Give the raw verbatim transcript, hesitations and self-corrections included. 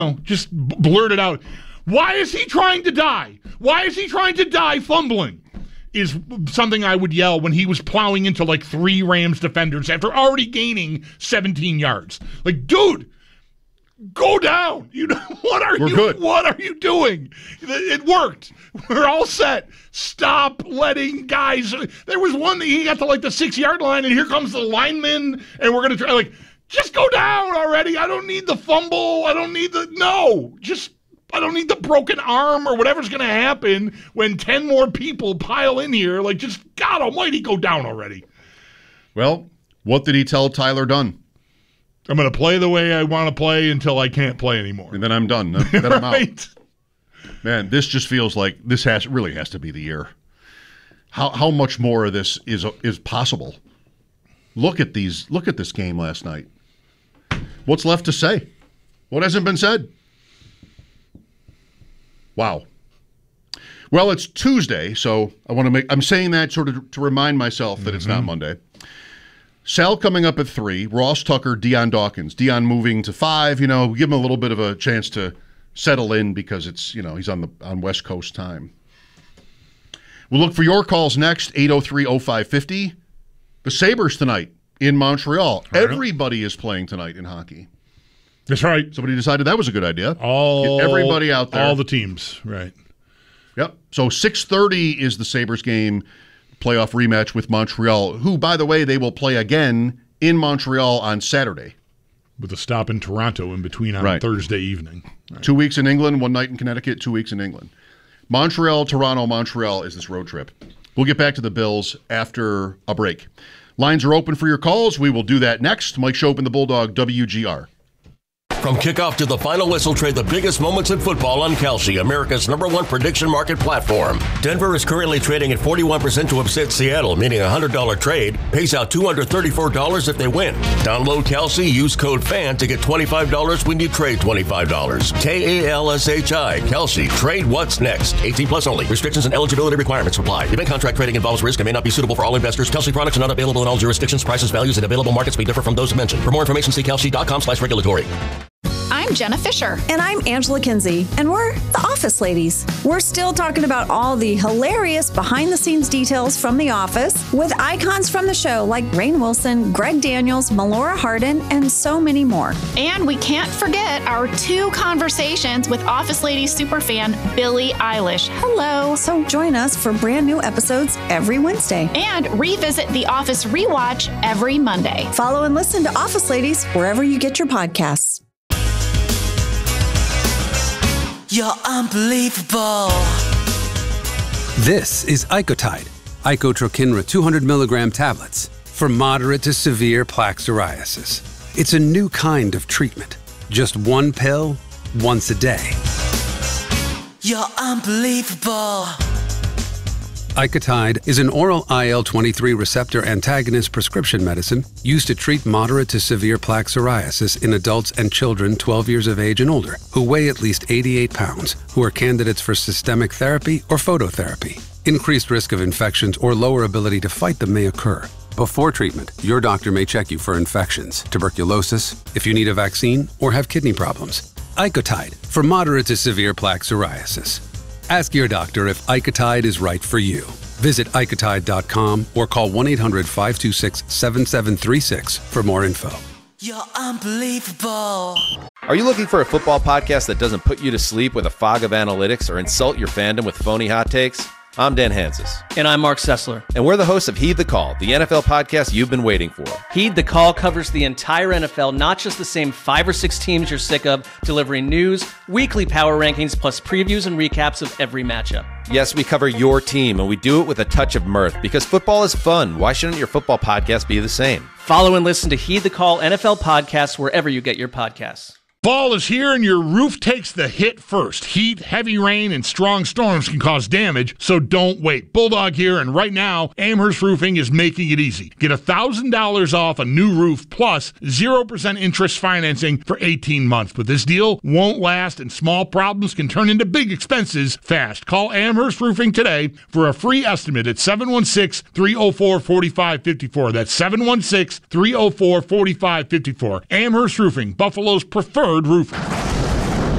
just blurted out, why is he trying to die? Why is he trying to die fumbling? Is something I would yell when he was plowing into like three Rams defenders after already gaining seventeen yards. Like, dude, go down. You know, what are We're you good. What are you doing? It worked. We're all set. Stop letting guys. There was one that he got to like the six-yard line, and here comes the lineman, and we're gonna try like just go down already. I don't need the fumble. I don't need the no. Just I don't need the broken arm or whatever's gonna happen when ten more people pile in here. Like, just God Almighty, go down already. Well, what did he tell Tyler Dunne? I'm going to play the way I want to play until I can't play anymore. And then I'm done. Then I'm right. out. Man, this just feels like this has really has to be the year. How how much more of this is is possible? Look at these. Look at this game last night. What's left to say? What hasn't been said? Wow. Well, it's Tuesday, so I want to make. I'm saying that sort of to remind myself that mm-hmm. it's not Monday. Sal coming up at three, Ross Tucker, Deion Dawkins. Deion moving to five, you know, give him a little bit of a chance to settle in because it's, you know, he's on the on West Coast time. We'll look for your calls next, eight oh three oh five fifty. The Sabres tonight in Montreal. Right. Everybody is playing tonight in hockey. That's right. Somebody decided that was a good idea. All Get everybody out there. All the teams, right. Yep. So six thirty is the Sabres game. Playoff rematch with Montreal, who, by the way, they will play again in Montreal on Saturday. With a stop in Toronto in between on right. Thursday evening. Right. Two weeks in England, one night in Connecticut, two weeks in England. Montreal, Toronto, Montreal is this road trip. We'll get back to the Bills after a break. Lines are open for your calls. We will do that next. Mike Schopp and the Bulldog, W G R. From kickoff to the final whistle, trade the biggest moments in football on Kalshi, America's number one prediction market platform. Denver is currently trading at forty-one percent to upset Seattle, meaning a one hundred dollars trade pays out two hundred thirty-four dollars if they win. Download Kalshi, use code FAN to get twenty-five dollars when you trade twenty-five dollars. K A L S H I, Kalshi. Trade what's next. eighteen plus only. Restrictions and eligibility requirements apply. Event contract trading involves risk and may not be suitable for all investors. Kalshi products are not available in all jurisdictions. Prices, values, and available markets may differ from those mentioned. For more information, see kalshi.com slash regulatory. I'm Jenna Fisher. And I'm Angela Kinsey. And we're the Office Ladies. We're still talking about all the hilarious behind-the-scenes details from The Office with icons from the show like Rainn Wilson, Greg Daniels, Melora Hardin, and so many more. And we can't forget our two conversations with Office Ladies superfan Billie Eilish. Hello. So join us for brand new episodes every Wednesday. And revisit The Office Rewatch every Monday. Follow and listen to Office Ladies wherever you get your podcasts. You're unbelievable. This is Icotide, Icotrokinra two hundred milligram tablets for moderate to severe plaque psoriasis. It's a new kind of treatment. Just one pill, once a day. You're unbelievable. Icotide is an oral I L twenty-three receptor antagonist prescription medicine used to treat moderate to severe plaque psoriasis in adults and children twelve years of age and older who weigh at least eighty-eight pounds, who are candidates for systemic therapy or phototherapy. Increased risk of infections or lower ability to fight them may occur. Before treatment, your doctor may check you for infections, tuberculosis, if you need a vaccine, or have kidney problems. Icotide for moderate to severe plaque psoriasis. Ask your doctor if Icotide is right for you. Visit Icotide dot com or call one eight hundred five two six seven seven three six for more info. You're unbelievable. Are you looking for a football podcast that doesn't put you to sleep with a fog of analytics or insult your fandom with phony hot takes? I'm Dan Hansis. And I'm Mark Sessler. And we're the hosts of Heed the Call, the N F L podcast you've been waiting for. Heed the Call covers the entire N F L, not just the same five or six teams you're sick of, delivering news, weekly power rankings, plus previews and recaps of every matchup. Yes, we cover your team, and we do it with a touch of mirth, because football is fun. Why shouldn't your football podcast be the same? Follow and listen to Heed the Call N F L podcast wherever you get your podcasts. Fall is here and your roof takes the hit first. Heat, heavy rain, and strong storms can cause damage, so don't wait. Bulldog here, and right now, Amherst Roofing is making it easy. Get one thousand dollars off a new roof plus zero percent interest financing for eighteen months. But this deal won't last, and small problems can turn into big expenses fast. Call Amherst Roofing today for a free estimate at seven one six, three oh four, four five five four. That's seven one six, three oh four, four five five four. Amherst Roofing, Buffalo's preferred roofer.